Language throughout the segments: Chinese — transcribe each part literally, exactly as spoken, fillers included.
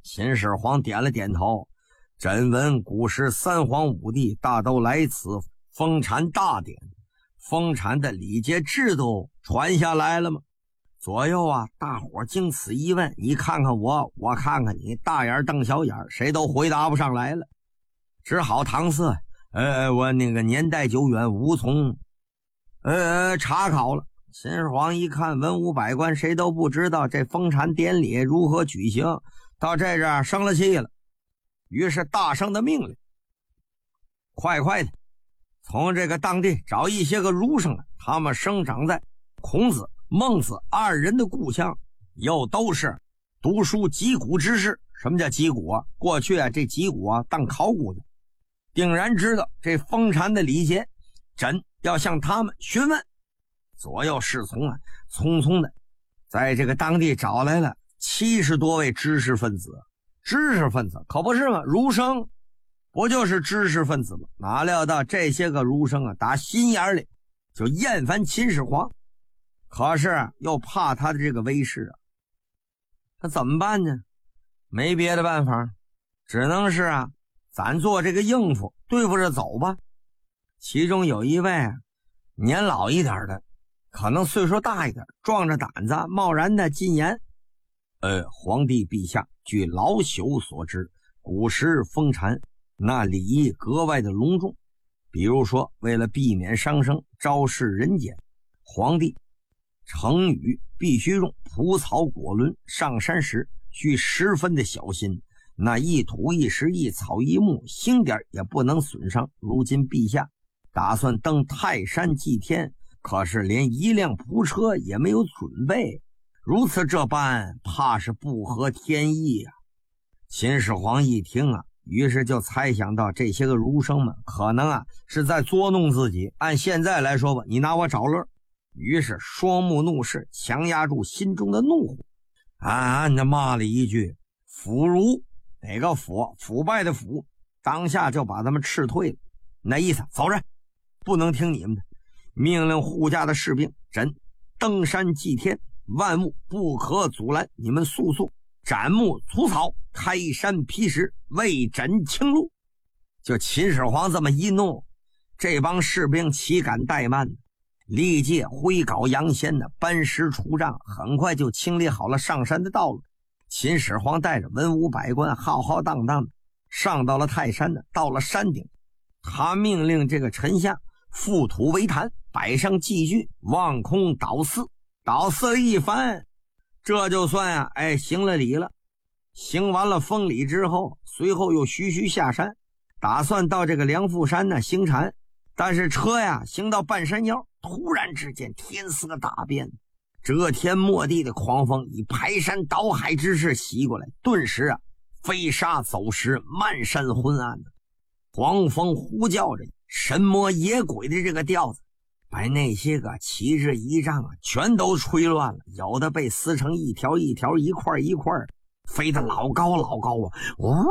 秦始皇点了点头，朕闻古时三皇五帝大都来此封禅大典，封禅的礼节制度传下来了吗？左右啊，大伙经此一问，你看看我，我看看你，大眼瞪小眼，谁都回答不上来了，只好搪塞，呃，我那个年代久远，无从呃查考了。秦始皇一看文武百官谁都不知道这封禅典礼如何举行，到这这生了气了，于是大声的命令，快快的从这个当地找一些个儒生来，他们生长在孔子孟子二人的故乡，又都是读书击鼓之士。什么叫击鼓啊？过去啊这击鼓啊当考古的，定然知道这封禅的礼节，朕要向他们询问。左右侍从啊匆匆的在这个当地找来了七十多位知识分子。知识分子可不是吗？儒生不就是知识分子吗？哪料到这些个儒生啊打心眼里就厌烦秦始皇，可是又怕他的这个威势啊，那怎么办呢？没别的办法，只能是啊咱做这个应付，对付着走吧。其中有一位啊年老一点的，可能岁数大一点，壮着胆子贸然的进言，呃，皇帝陛下，据老朽所知，古时封禅那礼仪格外的隆重，比如说为了避免伤生，昭示人间，皇帝乘雨必须用蒲草果轮，上山时需十分的小心，那一土一石一草一木星点也不能损伤。如今陛下打算登泰山祭天，可是连一辆仆车也没有准备，如此这般怕是不合天意啊。秦始皇一听啊，于是就猜想到这些个儒生们可能啊是在捉弄自己，按现在来说吧，你拿我找乐。于是双目怒视，强压住心中的怒火，暗暗的骂了一句腐儒，哪个腐？腐败的腐，当下就把他们斥退了。那意思走人，不能听你们的，命令护驾的士兵，朕登山祭天，万物不可阻拦，你们速速斩木除草，开山劈石，为朕清路。就秦始皇这么一怒，这帮士兵岂敢怠慢，历届挥镐扬弦的搬石除障，很快就清理好了上山的道路。秦始皇带着文武百官浩浩荡荡的上到了泰山的，到了山顶，他命令这个丞相覆土为坛，摆上祭具，望空祷祀，祷祀了一番，这就算啊哎行了礼了。行完了封礼之后，随后又徐徐下山，打算到这个梁父山呢行禅。但是车呀行到半山腰，突然之间天色大变，遮天没地的狂风以排山倒海之势袭过来，顿时啊飞沙走石，漫山昏暗的，狂风呼叫着神魔野鬼的这个调子，把那些个旗帜仪仗啊全都吹乱了，有的被撕成一条一条一块一块，飞得老高老高啊！哇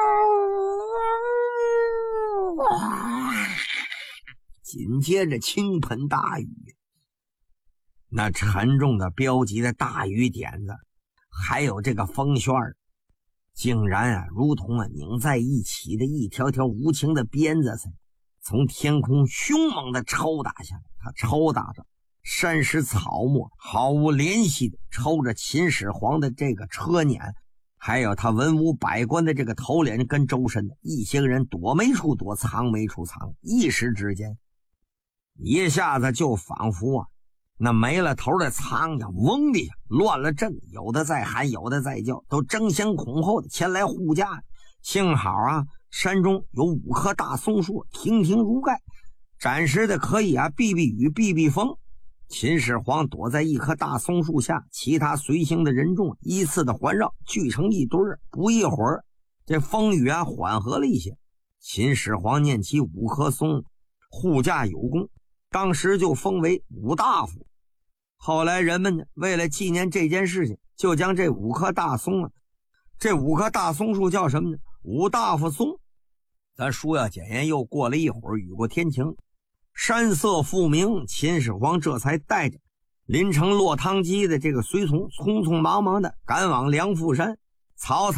哇！紧接着倾盆大雨，那沉重的标记的大雨点子，还有这个风旋儿，竟然啊如同啊拧在一起的一条条无情的鞭子似的，从天空凶猛的抽打下来。它抽打着山石草木，毫无怜惜的抽着秦始皇的这个车辇，还有他文武百官的这个头脸跟周身的，一些人躲没处躲，藏没处藏，一时之间一下子就仿佛啊那没了头的苍蝇嗡的乱了阵，有的在喊，有的在叫，都争先恐后的前来护驾。幸好啊山中有五棵大松树，亭亭如盖，暂时的可以啊避避雨避避风。秦始皇躲在一棵大松树下，其他随行的人众依次的环绕，聚成一堆儿。不一会儿这风雨啊缓和了一些，秦始皇念起五棵松护驾有功，当时就封为五大夫。后来人们呢为了纪念这件事情，就将这五棵大松啊这五棵大松树叫什么呢？五大夫松。咱书要检验，又过了一会儿，雨过天晴，山色复明，秦始皇这才带着临城落汤鸡的这个随从，匆匆忙忙的赶往梁父山。曹操